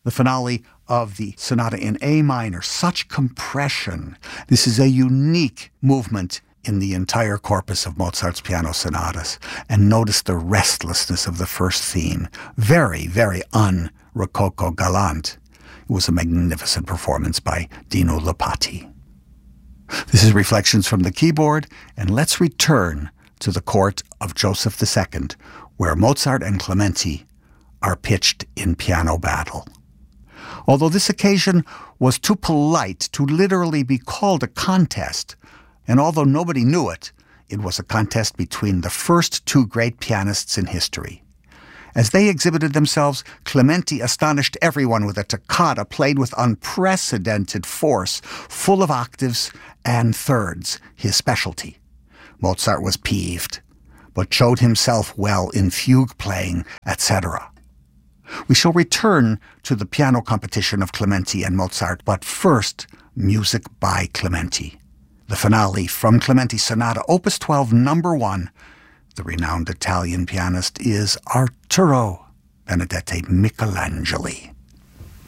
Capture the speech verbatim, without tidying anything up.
The finale of the sonata in A minor, such compression. This is a unique movement in the entire corpus of Mozart's piano sonatas. And notice the restlessness of the first theme. Very, very un-Rococo galant. It was a magnificent performance by Dino Lupati. This is Reflections from the Keyboard, and let's return to the court of Joseph the Second, where Mozart and Clementi are pitched in piano battle. Although this occasion was too polite to literally be called a contest, and although nobody knew it, it was a contest between the first two great pianists in history. As they exhibited themselves, Clementi astonished everyone with a toccata played with unprecedented force, full of octaves and thirds, his specialty. Mozart was peeved, but showed himself well in fugue playing, et cetera. We shall return to the piano competition of Clementi and Mozart, but first, music by Clementi. The finale from Clementi's Sonata, Opus twelve, number one. The renowned Italian pianist is Arturo Benedetti Michelangeli.